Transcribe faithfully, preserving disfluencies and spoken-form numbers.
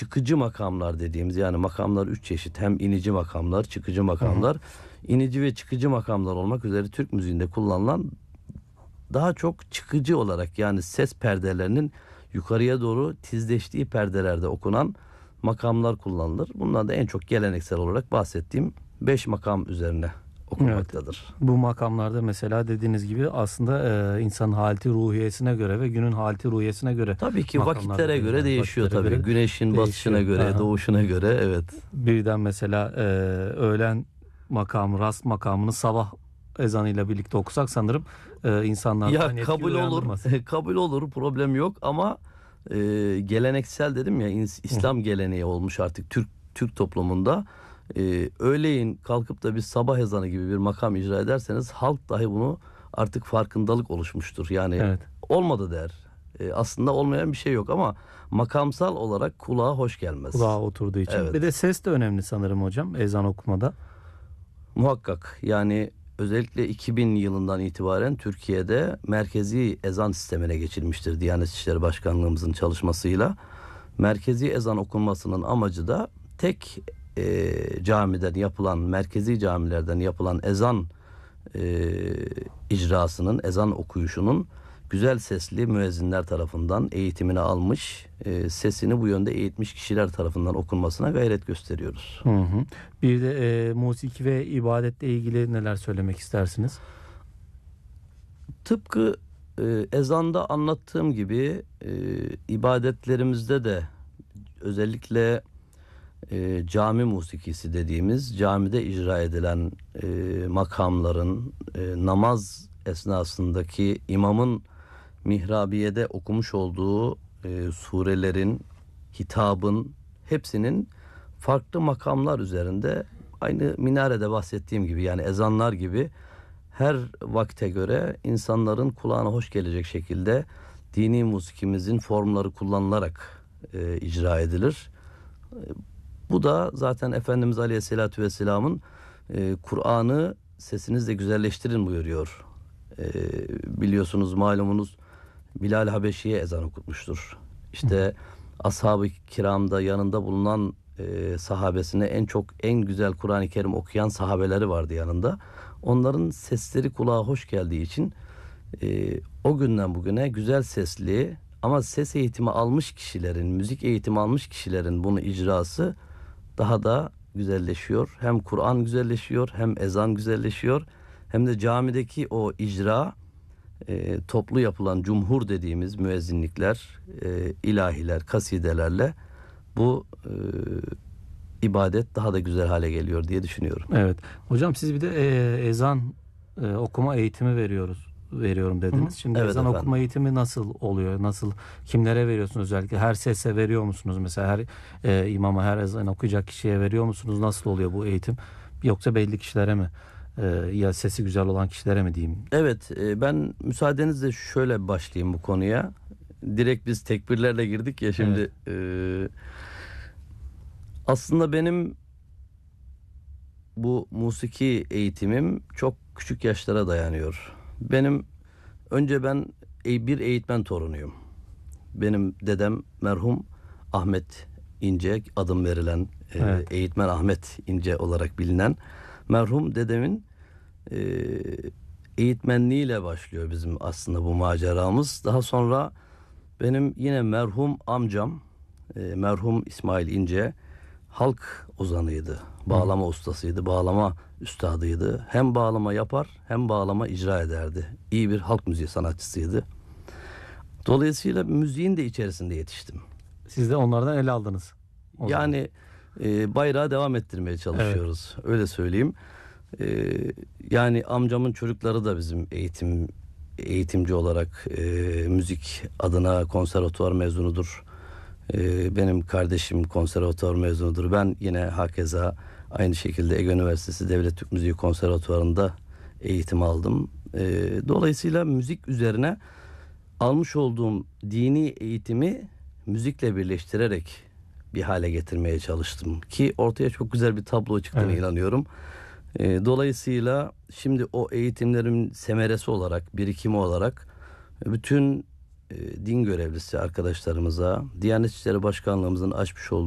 çıkıcı makamlar dediğimiz, yani makamlar üç çeşit, hem inici makamlar, çıkıcı makamlar. Hı hı. İnici ve çıkıcı makamlar olmak üzere Türk müziğinde kullanılan daha çok çıkıcı olarak, yani ses perdelerinin yukarıya doğru tizleştiği perdelerde okunan makamlar kullanılır. Bunlar da en çok geleneksel olarak bahsettiğim beş makam üzerine okunmaktadır. Evet, bu makamlarda mesela dediğiniz gibi aslında e, insanın haleti ruhiyesine göre ve günün haleti ruhiyesine göre. Tabii ki vakitlere göre değişiyor tabii. Göre Güneşin değişiyor. Batışına göre, aha, doğuşuna göre, evet. Birden mesela e, öğlen makamı, rast makamını sabah ezanıyla birlikte okusak sanırım e, insanlar ya kabul olur, kabul olur, problem yok ama e, geleneksel dedim ya, İslam Hı. geleneği olmuş artık Türk Türk toplumunda. Ee, öğleyin kalkıp da bir sabah ezanı gibi bir makam icra ederseniz halk dahi bunu artık farkındalık oluşmuştur. Yani evet, olmadı der. Ee, aslında olmayan bir şey yok ama makamsal olarak kulağa hoş gelmez. Kulağa oturduğu için. Evet. Bir de ses de önemli sanırım hocam ezan okumada. Muhakkak, yani özellikle iki bin yılından itibaren Türkiye'de merkezi ezan sistemine geçilmiştir. Diyanet İşleri Başkanlığımızın çalışmasıyla. Merkezi ezan okunmasının amacı da tek E, camiden yapılan, merkezi camilerden yapılan ezan e, icrasının, ezan okuyuşunun güzel sesli müezzinler tarafından eğitimini almış, e, sesini bu yönde eğitmiş kişiler tarafından okunmasına gayret gösteriyoruz. Hı hı. Bir de e, musiki ve ibadetle ilgili neler söylemek istersiniz? Tıpkı e, ezanda anlattığım gibi e, ibadetlerimizde de özellikle E, cami musikisi dediğimiz, camide icra edilen e, makamların, e, namaz esnasındaki imamın mihrabiyede okumuş olduğu e, surelerin, hitabın hepsinin farklı makamlar üzerinde, aynı minarede bahsettiğim gibi, yani ezanlar gibi her vakte göre insanların kulağına hoş gelecek şekilde dini musikimizin formları kullanılarak e, icra edilir. E, Bu da zaten Efendimiz Aleyhisselatü Vesselam'ın e, Kur'an'ı sesinizle güzelleştirin buyuruyor. E, biliyorsunuz, malumunuz, Bilal Habeşi'ye ezan okutmuştur. İşte ashab-ı kiramda yanında bulunan e, sahabesine en çok, en güzel Kur'an-ı Kerim okuyan sahabeleri vardı yanında. Onların sesleri kulağa hoş geldiği için e, o günden bugüne güzel sesli ama ses eğitimi almış kişilerin, müzik eğitimi almış kişilerin bunu icrası daha da güzelleşiyor. Hem Kur'an güzelleşiyor, hem ezan güzelleşiyor, hem de camideki o icra, e, toplu yapılan cumhur dediğimiz müezzinlikler, e, ilahiler, kasidelerle bu e, ibadet daha da güzel hale geliyor diye düşünüyorum. Evet. Hocam siz bir de e, ezan e, okuma eğitimi veriyoruz. veriyorum dediniz. Hı. Şimdi evet, ezan efendim. Okuma eğitimi nasıl oluyor? Nasıl, kimlere veriyorsunuz özellikle? Her sese veriyor musunuz? Mesela her e, imama, her ezan okuyacak kişiye veriyor musunuz? Nasıl oluyor bu eğitim? Yoksa belli kişilere mi? E, ya sesi güzel olan kişilere mi diyeyim? Evet, e, ben müsaadenizle şöyle başlayayım bu konuya. Direkt biz tekbirlerle girdik ya şimdi. Evet. E, aslında benim bu musiki eğitimim çok küçük yaşlara dayanıyor. Benim önce ben bir eğitmen torunuyum. Benim dedem merhum Ahmet İnce, adım verilen evet. e, eğitmen Ahmet İnce olarak bilinen merhum dedemin e, eğitmenliğiyle başlıyor bizim aslında bu maceramız. Daha sonra benim yine merhum amcam, e, merhum İsmail İnce halk ozanıydı. Bağlama Hı. ustasıydı, bağlama üstadıydı. Hem bağlama yapar, hem bağlama icra ederdi. İyi bir halk müziği sanatçısıydı. Dolayısıyla müziğin de içerisinde yetiştim. Siz de onlardan el aldınız. Yani e, bayrağı devam ettirmeye çalışıyoruz. Evet. Öyle söyleyeyim. E, yani amcamın çocukları da bizim eğitim eğitimci olarak e, müzik adına konservatuvar mezunudur. E, benim kardeşim konservatuvar mezunudur. Ben yine hakeza aynı şekilde Ege Üniversitesi Devlet Türk Müziği Konservatuvarı'nda eğitim aldım. E, dolayısıyla müzik üzerine almış olduğum dini eğitimi müzikle birleştirerek bir hale getirmeye çalıştım ki ortaya çok güzel bir tablo çıktığına evet. inanıyorum. E, dolayısıyla şimdi o eğitimlerin semeresi olarak, birikimi olarak bütün e, din görevlisi arkadaşlarımıza, Diyanet İşleri Başkanlığımızın açmış olduğu